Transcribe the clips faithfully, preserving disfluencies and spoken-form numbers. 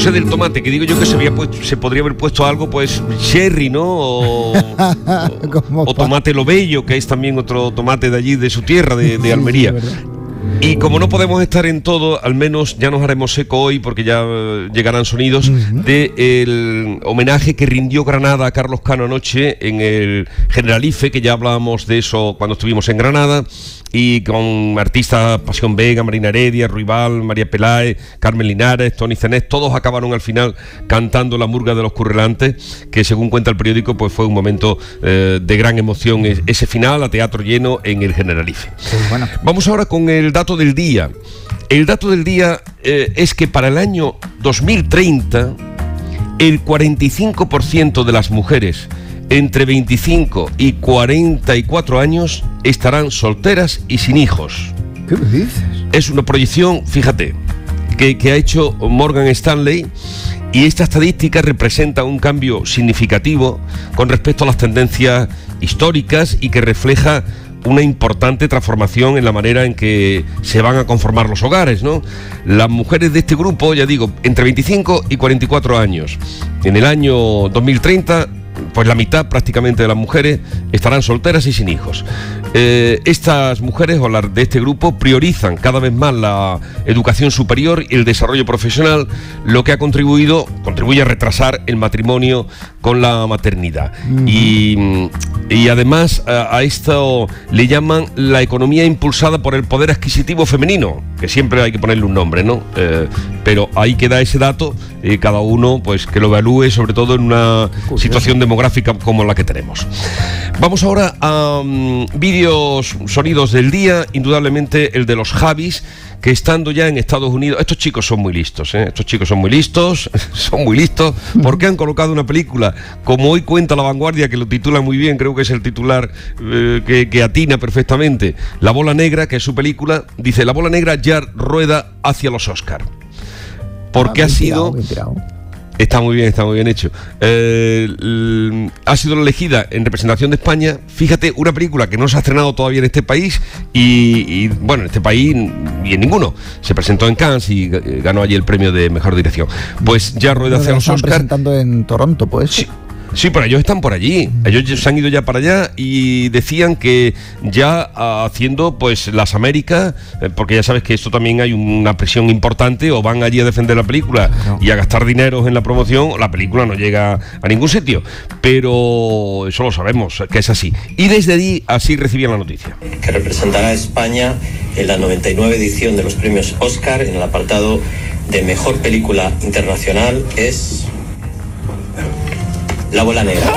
sé del tomate, que digo yo que se, había puesto, se podría haber puesto algo, pues, cherry, ¿no? O, o, o tomate lobello, que es también otro tomate de allí, de su tierra, de, de Almería. Sí, sí, y como no podemos estar en todo, al menos ya nos haremos eco hoy, porque ya uh, llegarán sonidos, uh-huh. del homenaje que rindió Granada a Carlos Cano anoche en el Generalife, que ya hablábamos de eso cuando estuvimos en Granada, y con artistas Pasión Vega, Marina Heredia, Ruibal, María Peláez, Carmen Linares, Tony Cenés, todos acabaron al final cantando La Murga de los Currelantes, que según cuenta el periódico, pues fue un momento eh, de gran emoción, ese final a teatro lleno en el Generalife. Sí, bueno. Vamos ahora con el dato del día. El dato del día eh, es que para el año dos mil treinta, el cuarenta y cinco por ciento de las mujeres entre veinticinco y cuarenta y cuatro años estarán solteras y sin hijos. ¿Qué me dices? Es una proyección, fíjate, que, que ha hecho Morgan Stanley, y esta estadística representa un cambio significativo con respecto a las tendencias históricas y que refleja una importante transformación en la manera en que se van a conformar los hogares, ¿no? Las mujeres de este grupo, ya digo, entre veinticinco y cuarenta y cuatro años. En el año dos mil treinta, pues la mitad prácticamente de las mujeres estarán solteras y sin hijos. Eh, estas mujeres o las de este grupo priorizan cada vez más la educación superior y el desarrollo profesional, lo que ha contribuido, contribuye a retrasar el matrimonio con la maternidad. Uh-huh. Y, y además a, a esto le llaman la economía impulsada por el poder adquisitivo femenino, que siempre hay que ponerle un nombre, ¿no? Eh, pero ahí queda ese dato, eh, cada uno pues que lo evalúe, sobre todo en una situación demográfica como la que tenemos. Vamos ahora a um, vídeos, sonidos del día, indudablemente el de los Javis, que estando ya en Estados Unidos, estos chicos son muy listos, ¿eh? estos chicos son muy listos, son muy listos, porque han colocado una película, como hoy cuenta La Vanguardia, que lo titula muy bien, creo que es el titular eh, que, que atina perfectamente, La Bola Negra, que es su película, dice, La Bola Negra ya rueda hacia los Oscar, porque ah, ha sido... Tirado, Está muy bien, está muy bien hecho. Eh, l- ha sido elegida en representación de España. Fíjate, una película que no se ha estrenado todavía en este país y, y bueno, en este país y en ninguno. Se presentó en Cannes y g- ganó allí el premio de mejor dirección. Pues ya rueda hacia los Oscar. Presentando en Toronto, pues. Sí. Sí, pero ellos están por allí, ellos se han ido ya para allá y decían que ya haciendo pues las Américas, eh, porque ya sabes que esto también hay una presión importante, o van allí a defender la película no. y a gastar dineros en la promoción, o la película no llega a ningún sitio, pero eso lo sabemos, que es así. Y desde allí así recibían la noticia. Que representará a España en la noventa y nueve edición de los premios Oscar en el apartado de Mejor Película Internacional es... La Bola Negra.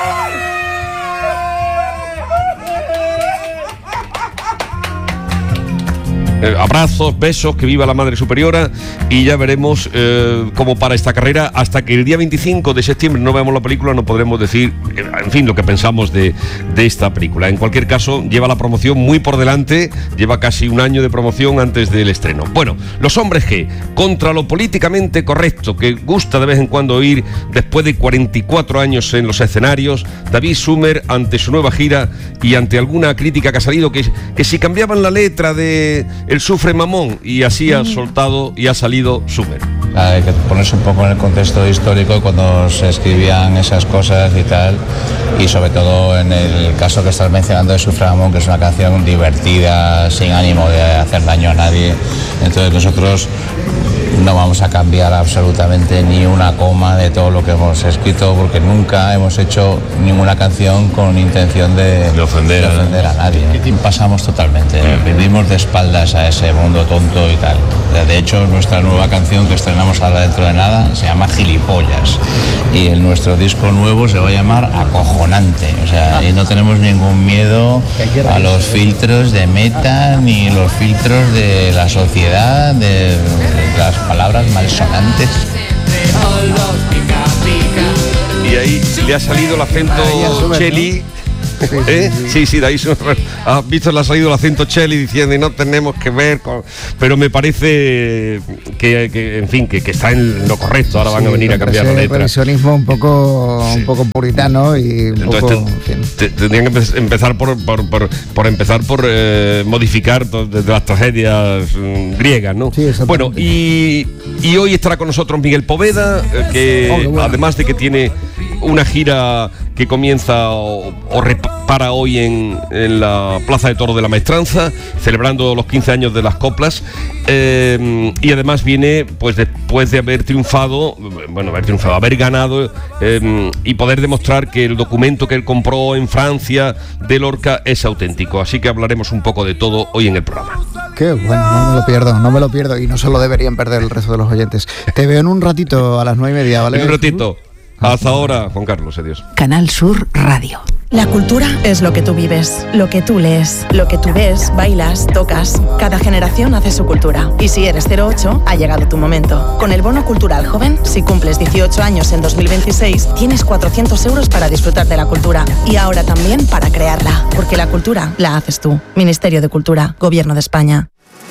Eh, abrazos, besos, que viva la Madre Superiora, y ya veremos eh, cómo para esta carrera. Hasta que el día veinticinco de septiembre no veamos la película, no podremos decir, eh, en fin, lo que pensamos de, de esta película. En cualquier caso, lleva la promoción muy por delante, lleva casi un año de promoción antes del estreno. Bueno, Los Hombres G, contra lo políticamente correcto, que gusta de vez en cuando oír después de cuarenta y cuatro años en los escenarios, David Sumer ante su nueva gira y ante alguna crítica que ha salido, que, que si cambiaban la letra de El Sufre Mamón, y así ha soltado y ha salido Sumer. Hay que ponerse un poco en el contexto histórico cuando se escribían esas cosas y tal, y sobre todo en el caso que estás mencionando de Sufre Mamón, que es una canción divertida, sin ánimo de hacer daño a nadie. Entonces nosotros no vamos a cambiar absolutamente ni una coma de todo lo que hemos escrito, porque nunca hemos hecho ninguna canción con intención de, de ofender, de ofender a nadie. Pasamos totalmente, vivimos de espaldas a ese mundo tonto y tal. De hecho, nuestra nueva canción que estrenamos ahora dentro de nada se llama Gilipollas, y el nuestro disco nuevo se va a llamar Acojonante. O sea, y no tenemos ningún miedo a los filtros de Meta ni los filtros de la sociedad, de las palabras malsonantes. Y ahí le ha salido el acento Cheli. ¿Eh? Sí, sí, de ahí has visto, le ha salido el acento Cheli diciendo y no tenemos que ver con... Pero me parece que, que en fin, que, que está en lo correcto. Ahora van sí, a venir a cambiar la letra. Revisionismo un poco, sí. un poco puritano y un Entonces, poco, te, te, tendrían que empezar por, por, por, por empezar por eh, modificar desde las tragedias mm, griegas, ¿no? Sí, bueno, y Y hoy estará con nosotros Miguel Poveda, eh, que oh, bueno. además de que tiene una gira que comienza o, o repara hoy en, en la Plaza de Toros de la Maestranza, celebrando los quince años de las coplas, eh, y además viene pues después de haber triunfado, bueno, haber triunfado, haber ganado eh, y poder demostrar que el documento que él compró en Francia de Lorca es auténtico. Así que hablaremos un poco de todo hoy en el programa. Qué bueno, no me lo pierdo, no me lo pierdo y no se lo deberían perder el resto de los oyentes. Te veo en un ratito a las nueve y media, ¿vale? En un ratito. Hasta ahora, Juan Carlos, adiós. Canal Sur Radio. La cultura es lo que tú vives, lo que tú lees, lo que tú ves, bailas, tocas. Cada generación hace su cultura. Y si eres cero ocho, ha llegado tu momento. Con el Bono Cultural Joven, si cumples dieciocho años en dos mil veintiséis, tienes cuatrocientos euros para disfrutar de la cultura. Y ahora también para crearla. Porque la cultura la haces tú. Ministerio de Cultura, Gobierno de España.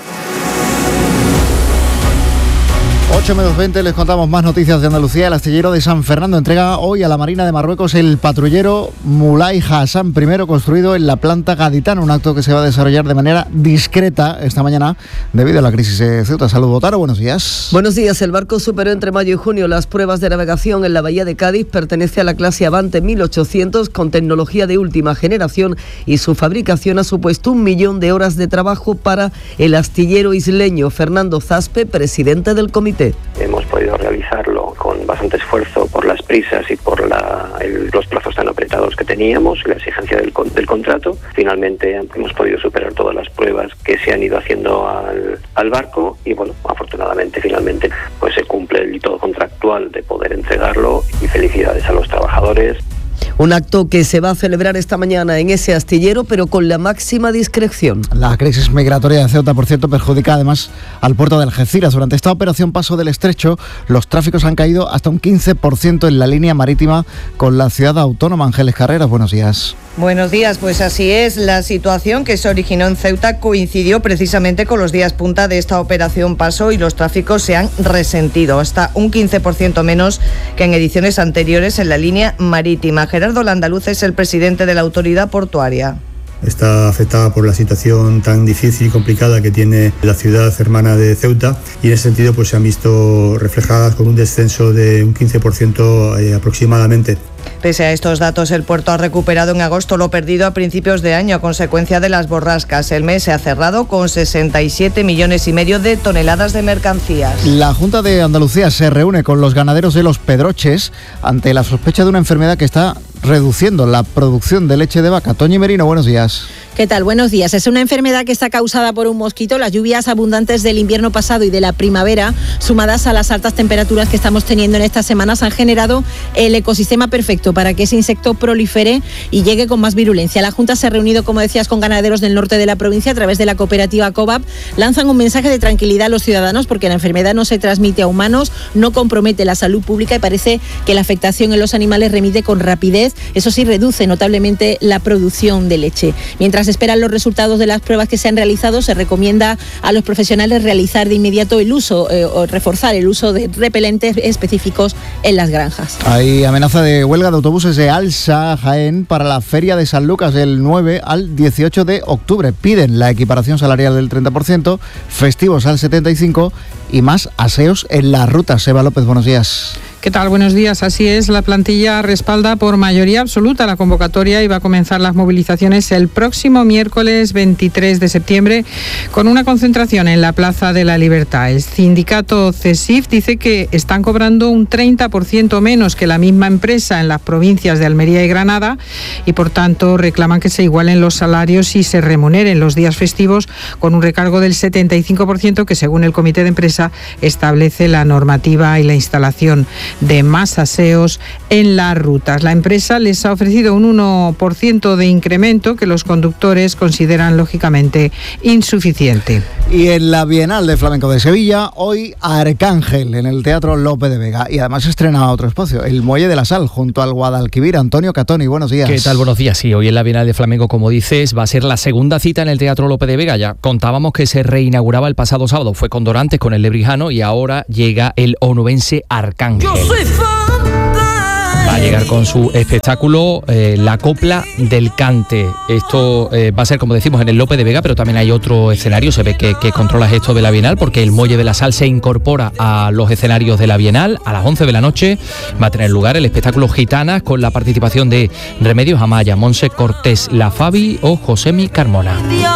ocho menos veinte, les contamos más noticias de Andalucía. El astillero de San Fernando entrega hoy a la Marina de Marruecos el patrullero Mulay Hassan I, construido en la planta gaditana, un acto que se va a desarrollar de manera discreta esta mañana debido a la crisis de Ceuta. Saludos, Taro, buenos días. Buenos días. El barco superó entre mayo y junio las pruebas de navegación en la bahía de Cádiz. Pertenece a la clase Avante mil ochocientos con tecnología de última generación y su fabricación ha supuesto un millón de horas de trabajo para el astillero isleño. Fernando Zaspe, presidente del comité. Hemos podido realizarlo con bastante esfuerzo por las prisas y por la, el, los plazos tan apretados que teníamos y la exigencia del, del contrato. Finalmente hemos podido superar todas las pruebas que se han ido haciendo al, al barco y bueno, afortunadamente finalmente pues se cumple el hito contractual de poder entregarlo y felicidades a los trabajadores. Un acto que se va a celebrar esta mañana en ese astillero, pero con la máxima discreción. La crisis migratoria de Ceuta, por cierto, perjudica además al puerto de Algeciras. Durante esta operación Paso del Estrecho, los tráficos han caído hasta un quince por ciento en la línea marítima con la ciudad autónoma. Ángeles Carreras, buenos días. Buenos días, pues así es. La situación que se originó en Ceuta coincidió precisamente con los días punta de esta operación Paso y los tráficos se han resentido, hasta un quince por ciento menos que en ediciones anteriores en la línea marítima. Gerardo Landaluz es el presidente de la autoridad portuaria. Está afectada por la situación tan difícil y complicada que tiene la ciudad hermana de Ceuta y en ese sentido pues se han visto reflejadas con un descenso de un quince por ciento eh, aproximadamente. Pese a estos datos, el puerto ha recuperado en agosto lo perdido a principios de año a consecuencia de las borrascas. El mes se ha cerrado con sesenta y siete millones y medio de toneladas de mercancías. La Junta de Andalucía se reúne con los ganaderos de Los Pedroches ante la sospecha de una enfermedad que está reduciendo la producción de leche de vaca. Toñi Merino, buenos días. ¿Qué tal? Buenos días. Es una enfermedad que está causada por un mosquito. Las lluvias abundantes del invierno pasado y de la primavera, sumadas a las altas temperaturas que estamos teniendo en estas semanas, han generado el ecosistema perfecto para que ese insecto prolifere y llegue con más virulencia. La Junta se ha reunido, como decías, con ganaderos del norte de la provincia a través de la cooperativa COVAP. Lanzan un mensaje de tranquilidad a los ciudadanos porque la enfermedad no se transmite a humanos, no compromete la salud pública y parece que la afectación en los animales remite con rapidez. Eso sí, reduce notablemente la producción de leche. Mientras esperan los resultados de las pruebas que se han realizado, se recomienda a los profesionales realizar de inmediato el uso eh, o reforzar el uso de repelentes específicos en las granjas. Hay amenaza de huelga de autobuses de Alsa, Jaén, para la Feria de San Lucas del nueve al dieciocho de octubre. Piden la equiparación salarial del treinta por ciento, festivos al setenta y cinco por ciento y más aseos en las rutas. Eva López, buenos días. ¿Qué tal? Buenos días. Así es, la plantilla respalda por mayoría absoluta la convocatoria y va a comenzar las movilizaciones el próximo miércoles veintitrés de septiembre con una concentración en la Plaza de la Libertad. El sindicato CESIF dice que están cobrando un treinta por ciento menos que la misma empresa en las provincias de Almería y Granada y por tanto reclaman que se igualen los salarios y se remuneren los días festivos con un recargo del setenta y cinco por ciento que según el comité de empresa establece la normativa y la instalación de más aseos en las rutas. La empresa les ha ofrecido un uno por ciento de incremento que los conductores consideran lógicamente insuficiente. Y en la Bienal de Flamenco de Sevilla, hoy Arcángel en el Teatro Lope de Vega. Y además estrena otro espacio, el Muelle de la Sal, junto al Guadalquivir. Antonio Catoni, buenos días. ¿Qué tal? Buenos días. Sí, hoy en la Bienal de Flamenco, como dices, va a ser la segunda cita en el Teatro Lope de Vega. Ya contábamos que se reinauguraba el pasado sábado, fue con Dorantes, con el Lebrijano, y ahora llega el onubense Arcángel. Va a llegar con su espectáculo eh, La Copla del Cante. Esto eh, va a ser, como decimos, en el Lope de Vega, pero también hay otro escenario. Se ve que, que controlas esto de la Bienal, porque el Muelle de la Sal se incorpora a los escenarios de la Bienal. A las once de la noche va a tener lugar el espectáculo Gitanas, con la participación de Remedios Amaya, Monse Cortés, La Fabi o Josemi Carmona.